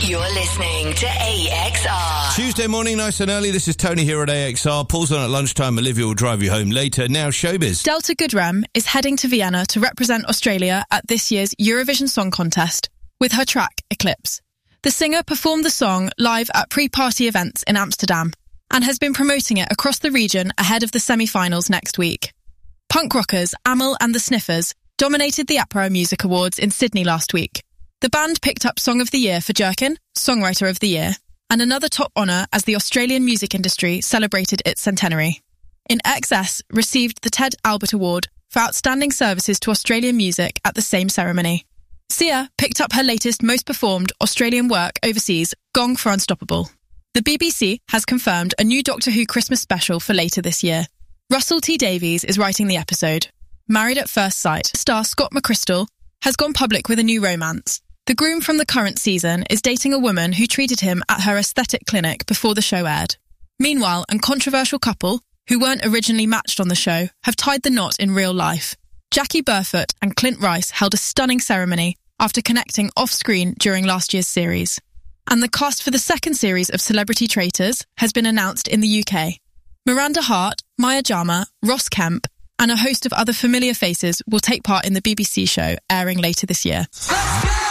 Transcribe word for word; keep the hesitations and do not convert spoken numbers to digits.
You're listening to A X R. Tuesday morning, nice and early. This is Tony here at A X R. Paul's on at lunchtime. Olivia will drive you home later. Now, showbiz. Delta Goodrem is heading to Vienna to represent Australia at this year's Eurovision Song Contest with her track, Eclipse. The singer performed the song live at pre-party events in Amsterdam and has been promoting it across the region ahead of the semi-finals next week. Punk rockers Amel and the Sniffers dominated the APRA Music Awards in Sydney last week. The band picked up Song of the Year for Jerkin, Songwriter of the Year, and another top honour as the Australian music industry celebrated its centenary. In X S received the Ted Albert Award for outstanding services to Australian music at the same ceremony. Sia picked up her latest most performed Australian work overseas, Gong for Unstoppable. The B B C has confirmed a new Doctor Who Christmas special for later this year. Russell T Davies is writing the episode. Married at First Sight star Scott McChrystal has gone public with a new romance. The groom from the current season is dating a woman who treated him at her aesthetic clinic before the show aired. Meanwhile, a controversial couple, who weren't originally matched on the show, have tied the knot in real life. Jackie Burfoot and Clint Rice held a stunning ceremony after connecting off-screen during last year's series. And the cast for the second series of Celebrity Traitors has been announced in the U K. Miranda Hart, Maya Jama, Ross Kemp, and a host of other familiar faces will take part in the B B C show airing later this year.